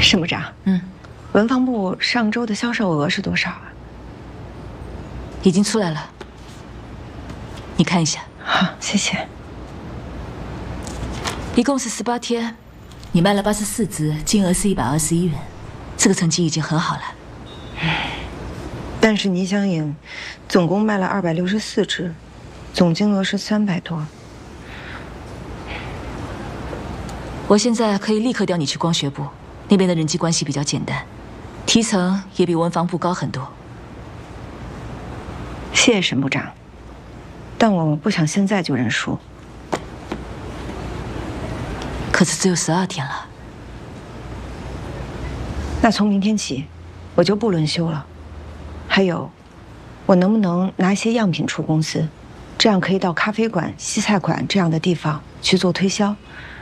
沈部长，文房部上周的销售额是多少啊？ 已经出来了，你看一下。 好，谢谢。 一共是18天，你卖了84只，金额是121元，这个成绩已经很好了。 但是倪香颖总共卖了264只，总金额是300多。 我现在可以立刻调你去光学部，那边的人际关系比较简单，提成也比文房部高很多。 谢谢沈部长，但我不想现在就认输。 可是只有12天了。 那从明天起，我就不轮休了。还有，我能不能拿一些样品出公司，这样可以到咖啡馆、西菜馆这样的地方去做推销，